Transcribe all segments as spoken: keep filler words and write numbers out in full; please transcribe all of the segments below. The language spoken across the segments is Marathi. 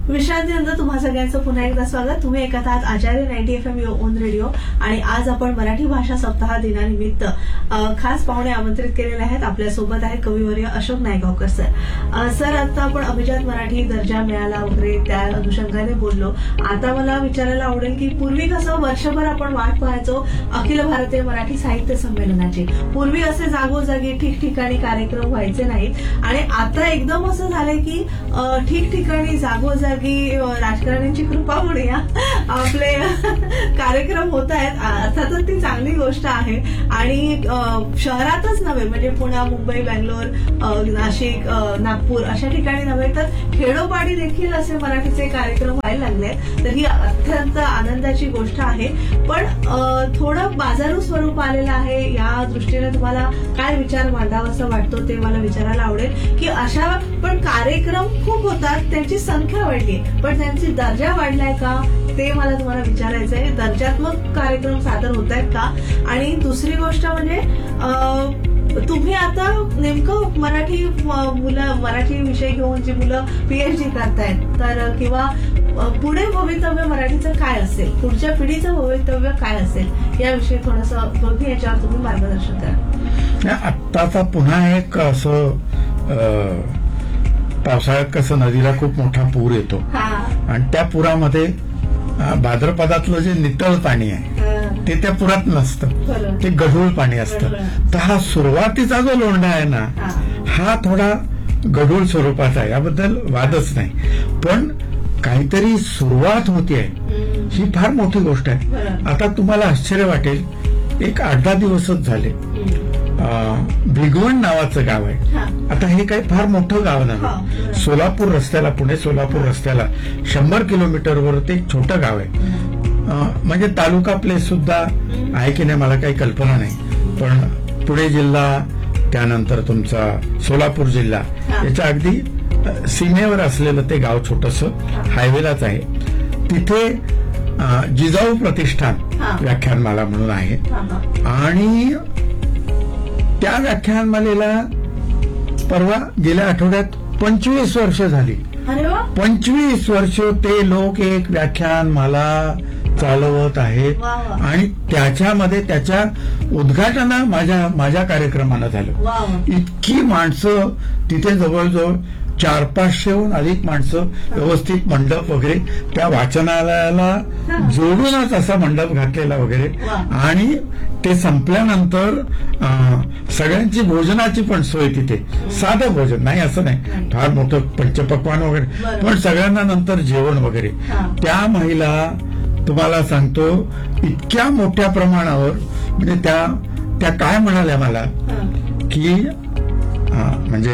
विश्रांतीनंतर तुम्हा सगळ्यांचं पुन्हा एकदा स्वागत. तुम्ही ऐकत आहात आचार्य ninety F M on radio आणि आज आपण मराठी भाषा सप्ताह दिनानिमित्त खास पाहुणे आमंत्रित केलेले आहेत. आपल्यासोबत आहेत कविवर्य अशोक नायगावकर सर. सर आता आपण अभिजात मराठी दर्जा मिळाला वगैरे त्या अनुषंगाने बोललो. आता मला विचारायला आवडेल की पूर्वी कसं वर्षभर आपण वाट पाहायचो अखिल भारतीय मराठी साहित्य संमेलनाची. पूर्वी असे जागोजागी ठिकठिकाणी कार्यक्रम व्हायचे नाहीत आणि आता एकदम असं झालंय की ठिकठिकाणी जागोजागी राजकारण्यांची कृपा म्हणूया आपले कार्यक्रम होत आहेत. अर्थातच ती चांगली गोष्ट आहे आणि शहरातच नव्हे म्हणजे पुणे, मुंबई, बेंगलोर, नाशिक, नागपूर अशा ठिकाणी नव्हे तर खेडोपाडी देखील असे मराठीचे कार्यक्रम व्हायला लागले. तर ही अत्यंत आनंदाची गोष्ट आहे. पण थोडं बाजारू स्वरूप आलेलं आहे. या दृष्टीने तुम्हाला काय विचार मांडावा असं वाटतो ते मला विचारायला आवडेल की अशा पण कार्यक्रम खूप होतात, त्यांची संख्या वाढली पण त्यांची दर्जा वाढलाय का ते मला तुम्हाला विचारायचं आहे. दर्जात्मक कार्यक्रम सादर होत आहेत का? आणि दुसरी गोष्ट म्हणजे तुम्ही आता नेमकं मराठी मुलं मराठी विषय घेऊन जी मुलं पीएचडी करतायत तर किंवा पुढे भवितव्य मराठीचं काय असेल, पुढच्या पिढीचं भवितव्य काय असेल याविषयी थोडंसं दोन्ही याच्यावर तुम्ही मार्गदर्शन करा. आत्ताचा पुन्हा एक असं पावसाळ्यात कसं नदीला खूप मोठा पूर येतो आणि त्या पुरामध्ये भाद्रपदातलं जे नितळ पाणी आहे ते त्या पुरात नसतं, ते गढूळ पाणी असतं. तर हा सुरुवातीचा जो लोंढा आहे ना हा थोडा गढूळ स्वरूपाचा आहे, याबद्दल वादच नाही. पण काहीतरी सुरुवात होतीये ही फार मोठी गोष्ट आहे. आता तुम्हाला आश्चर्य वाटेल, एक आठ दहा दिवसच झाले भिगवण नावाचं गाव आहे. आता हे काही फार मोठं गाव नाही, सोलापूर रस्त्याला, पुणे सोलापूर रस्त्याला शंभर किलोमीटरवर ते एक छोटं गाव आहे. म्हणजे तालुका प्लेस सुद्धा आहे की नाही मला काही कल्पना नाही, पण पुणे जिल्हा त्यानंतर तुमचा सोलापूर जिल्हा याच्या अगदी सीमेवर असलेलं ते गाव छोटंसं हायवेलाच आहे. तिथे जिजाऊ प्रतिष्ठान व्याख्यानमाला म्हणून आहे आणि त्या व्याख्यानमालेला परवा गेल्या आठवड्यात पंचवीस वर्ष झाली. पंचवीस वर्ष ते लोक एक व्याख्यानमाला चालवत आहेत आणि त्याच्यामध्ये त्याच्या उद्घाटन माझ्या माझ्या कार्यक्रमानं झालं. इतकी माणसं तिथे जवळजवळ चार पाचशेहून अधिक माणसं, व्यवस्थित मंडप वगैरे, त्या वाचनालयाला जोडूनच असा मंडप घातलेला वगैरे. आणि ते संपल्यानंतर सगळ्यांची भोजनाची पण सोय तिथे, साधं भोजन नाही असं नाही फार मोठं पंचपक्वान वगैरे, पण सगळ्यांना नंतर जेवण वगैरे. त्या महिला तुम्हाला सांगतो इतक्या मोठ्या प्रमाणावर म्हणजे त्या त्या काय म्हणाल्या मला की म्हणजे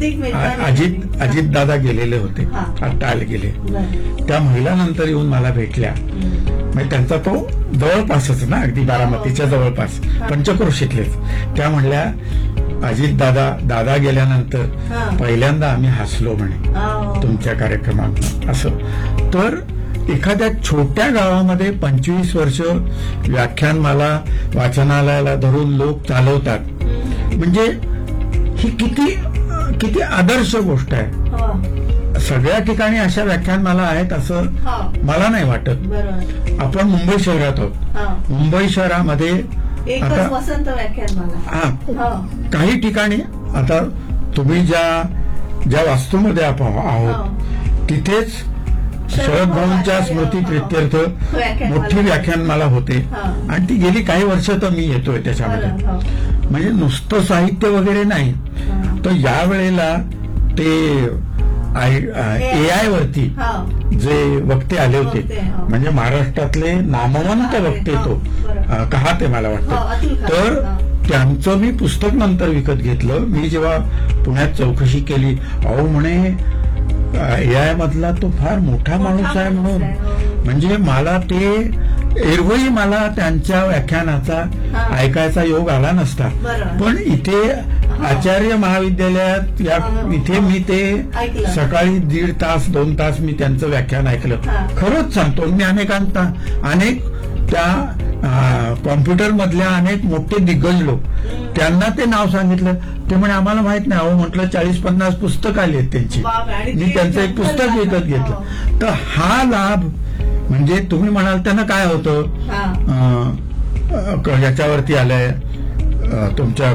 अजित अजित दादा गेलेले होते, आता आले गेले, त्या महिला नंतर येऊन मला भेटल्या. म्हणजे त्यांचा तो जवळपासच ना, अगदी बारामतीच्या जवळपास पंचक्रोशीतलेच. त्या म्हणल्या अजित दादा दादा गेल्यानंतर पहिल्यांदा आम्ही हसलो म्हणे तुमच्या कार्यक्रमात. असं तर एखाद्या छोट्या गावामध्ये पंचवीस वर्ष व्याख्यानमाला वाचनालयाला धरून लोक चालवतात म्हणजे ही किती किती आदर्श गोष्ट आहे. सगळ्या ठिकाणी अशा व्याख्यानमाला आहेत असं मला नाही वाटत. आपण मुंबई शहरात आहोत, मुंबई शहरामध्ये आता वसंत व्याख्यानमाला काही ठिकाणी आता तुम्ही ज्या ज्या वास्तूमध्ये आपण आहोत तिथेच शरद भाऊंच्या स्मृती प्रित्यर्थ मोठी व्याख्यानमाला होते आणि ती गेली काही वर्ष तर मी येतोय त्याच्यामध्ये. म्हणजे नुसतं साहित्य वगैरे नाही, तर या वेळेला ते ए आय वरती जे वक्ते आले होते म्हणजे महाराष्ट्रातले नामवंत वक्ते तो कहा ते मला वाटतं, तर त्यांचं मी पुस्तक नंतर विकत घेतलं. मी जेव्हा पुण्यात चौकशी केली, अहो म्हणे ए आय मधला तो फार मोठा माणूस आहे म्हणून. म्हणजे मला ते एरवही मला त्यांच्या व्याख्यानाचा ऐकायचा योग आला नसता, पण इथे आचार्य महाविद्यालयात या इथे मी ते सकाळी दीड तास दोन तास मी त्यांचं व्याख्यान ऐकलं. खरंच सांगतो मी अनेकांना अनेक त्या कॉम्प्युटर मधल्या अनेक मोठे दिग्गज लोक त्यांना ते नाव सांगितलं, ते म्हणे आम्हाला माहित नाही. अहो म्हटलं चाळीस पन्नास पुस्तक आली आहेत त्यांची, मी त्यांचं एक पुस्तक विकत घेतलं. तर हा लाभ म्हणजे तुम्ही म्हणाल त्यानं काय होतं, याच्यावरती आलंय तुमच्या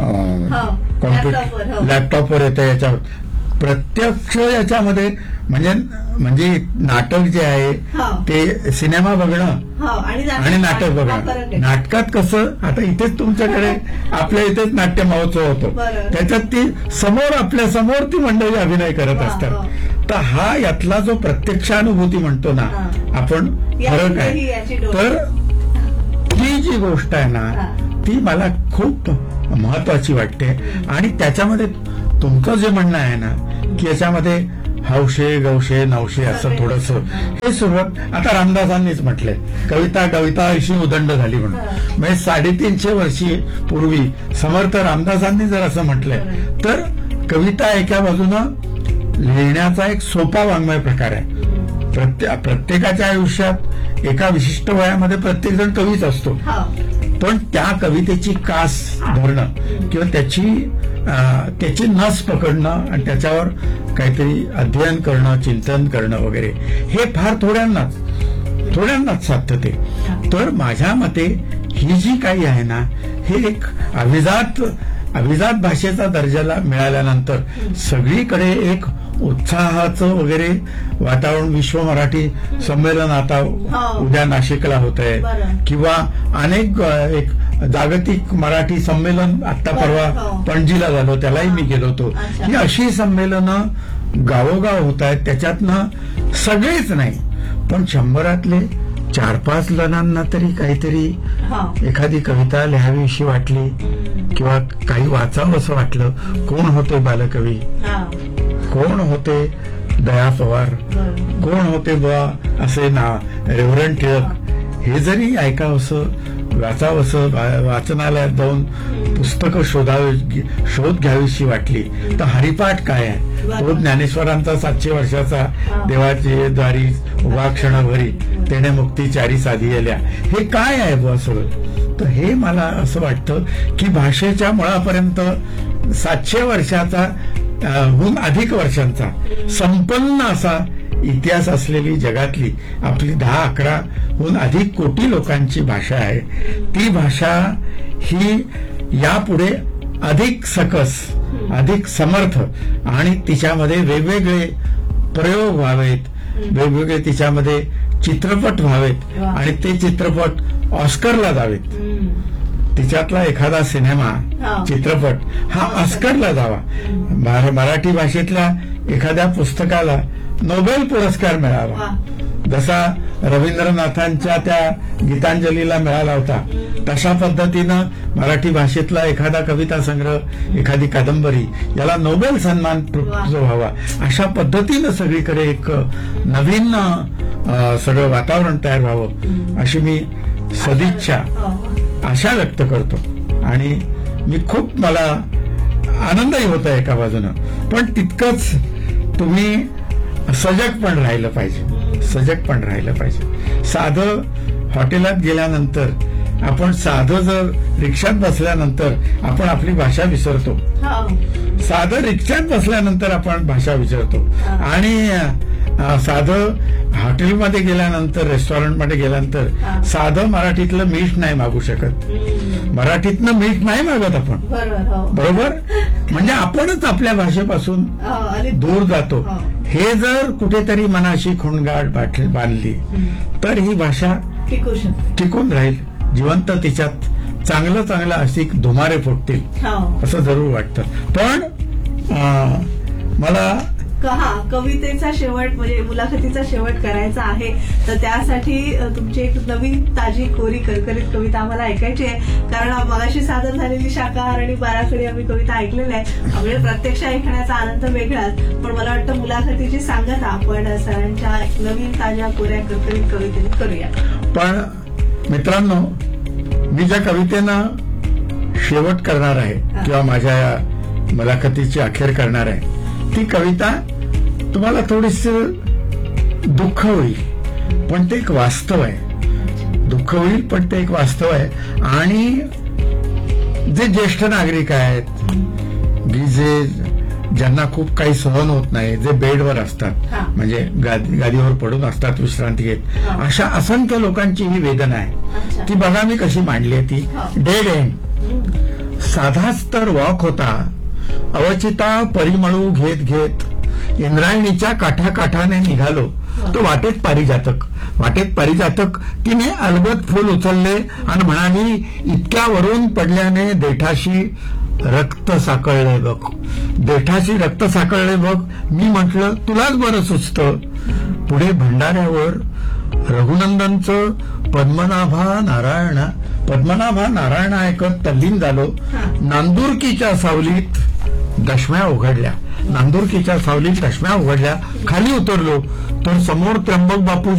कॉम्प्युटर लॅपटॉपवर येतं, याच्यावर प्रत्यक्ष याच्यामध्ये म्हणजे म्हणजे नाटक जे आहे ते सिनेमा बघणं आणि नाटक बघणं. नाटकात कसं आता इथेच तुमच्याकडे आपल्या इथेच नाट्य महोत्सव होतो, त्याच्यात ती समोर आपल्या समोर ती मंडळी अभिनय करत असतात. तर हा यातला जो प्रत्यक्षानुभूती म्हणतो ना आपण, फरक आहे. तर ती जी गोष्ट आहे ना ती मला खूप महत्वाची वाटते. आणि त्याच्यामध्ये तुमचं जे म्हणणं आहे ना की याच्यामध्ये हौशे गौशे नवशे असं थोडस हे सुरुवात आता रामदासांनीच म्हटलंय, कविता कविता अशी उदंड झाली म्हणून. म्हणजे साडेतीनशे वर्षी पूर्वी समर्थ रामदासांनी जर असं म्हटलंय तर कविता एका बाजूनं लिहिण्याचा एक सोपा वाङ्मय प्रकार आहे. प्रत्ये प्रत्येकाच्या आयुष्यात एका विशिष्ट वयामध्ये प्रत्येक जण कवीच असतो, पण त्या कवितेची कास धरणं किंवा त्याची त्याची नस पकडणं आणि त्याच्यावर काहीतरी अध्ययन करणं, चिंतन करणं वगैरे हे फार थोड्यांनाच थोड्यांनाच साध्य ते. तर माझ्या मते ही जी काही आहे ना हे एक अभिजात अभिजात भाषेचा दर्जाला मिळाल्यानंतर सगळीकडे एक उत्साहाचं वगैरे वातावरण. विश्व मराठी संमेलन आता उद्या नाशिकला होत आहे, किंवा अनेक एक जागतिक मराठी संमेलन आता परवा पणजीला झालं, त्यालाही मी गेलो होतो. ही अशी संमेलनं गावोगाव होत आहेत, त्याच्यातनं सगळेच नाही पण शंभरातले चार पाच जणांना तरी काहीतरी एखादी कविता लिहावीशी वाटली किंवा काही वाचावं असं वाटलं. कोण होते बालकवी, कोण होते दया पवार, कोण होते बुवा असे ना रेव्हरंड टिळक, हे जरी ऐकावंसं वाचावंसं वाचनालयात जाऊन पुस्तकं शोधावी शोध घ्यावीशी वाटली तर हरिपाठ काय आहे, तो ज्ञानेश्वरांचा सातशे वर्षाचा देवाची द्वारी उभा क्षणभरी तेने मुक्ती चारी साधी आल्या, हे काय आहे बुवा सगळं. तर हे मला असं वाटतं की भाषेच्या मुळापर्यंत सातशे वर्षाचा हून अधिक वर्षांचा संपन्न असा इतिहास असलेली जगातली आपली दहा अकरा हून अधिक कोटी लोकांची भाषा आहे. ती भाषा ही यापुढे अधिक सकस, अधिक समर्थ आणि तिच्यामध्ये वेगवेगळे प्रयोग व्हावेत, वेगवेगळे तिच्यामध्ये चित्रपट व्हावेत आणि ते चित्रपट ऑस्करला जावेत. तिच्यातला एखादा सिनेमा चित्रपट हा ऑस्करला जावा, मराठी भाषेतल्या एखाद्या पुस्तकाला नोबेल पुरस्कार मिळावा, जसा रवींद्रनाथांच्या त्या गीतांजलीला मिळाला होता तशा पद्धतीनं मराठी भाषेतला एखादा कविता संग्रह, एखादी कादंबरी याला नोबेल सन्मान जो व्हावा, अशा पद्धतीनं सगळीकडे एक नवीन सगळं वातावरण तयार व्हावं अशी मी सदिच्छा आशा व्यक्त करतो. आणि मी खूप मला आनंदही होत आहे एका बाजूनं, पण तितकंच तुम्ही सजग पण राहिलं पाहिजे, सजग पण राहिलं पाहिजे. साधं हॉटेलात गेल्यानंतर आपण साधं जर रिक्षात बसल्यानंतर आपण आपली भाषा विसरतो, साधं रिक्षात बसल्यानंतर आपण भाषा विसरतो, आणि साधं हॉटेलमध्ये गेल्यानंतर रेस्टॉरंटमध्ये गेल्यानंतर साधं मराठीतलं मीठ नाही मागू शकत, मराठीतनं मीठ नाही मागत आपण, बरोबर. म्हणजे आपणच आपल्या भाषेपासून दूर जातो. हे जर कुठेतरी मनाशी खुणगाठ बांधली तर ही भाषा टिकून राहील, जिवंत तिच्यात चांगलं चांगलं अशी धुमारे फुटतील असं जरूर वाटतं. पण मला हा कवितेचा शेवट म्हणजे मुलाखतीचा शेवट करायचा आहे, तर त्यासाठी तुमची एक नवीन ताजी कोरी करकरीत कविता आम्हाला ऐकायची आहे. कारण मगाशी सादर झालेली शाकाहार आणि बाराखडी आम्ही कविता ऐकलेल्या आहे, म्हणजे प्रत्यक्ष ऐकण्याचा आनंद वेगळाच. पण मला वाटतं मुलाखतीची सांगता आपण सरांच्या नवीन ताज्या कोऱ्या करकरीत कवितेने करूया. पण मित्रांनो, मी ज्या कवितेनं शेवट करणार आहे किंवा माझ्या या मुलाखतीची अखेर करणार आहे ती कविता तुम्हाला थोडीस दुःख होईल, पण ते एक वास्तव आहे. दुःख होईल पण ते एक वास्तव आहे. आणि जे ज्येष्ठ नागरिक आहेत, जे ज्यांना खूप काही सहन होत नाही, जे बेडवर असतात, हा. म्हणजे गादी- गादीवर पडून असतात विश्रांती घेत, हा. अशा असंख्य लोकांची ही वेदना आहे. अच्छा. ती बघा मी कशी मांडली आहे ती. हा. Dead end. हम्म. साधाच तर वॉक होता, अवचिता परिमळू घेत घेत इंद्रायणीच्या काठाकाठाने निघालो. तो वाटेत पारिजातक, वाटेत पारिजातक तिने अलगद फुल उचलले आणि म्हणाली, इतक्यावरून पडल्याने देठाशी रक्त साकळले बघ, देठाशी रक्त साकळले बघ. मी म्हटलं तुलाच बरं सुचतं. पुढे भंडाऱ्यावर रघुनंदनचं पद्मनाभा नारायण पद्मनाभा नारायण ऐकत तल्लीन झालो. नांदुरकीच्या सावलीत दशम्या उघडल्या, नांदुरकीच्या सावलीत दशम्या उघडल्या. खाली उतरलो तर समोर त्र्यंबक बापू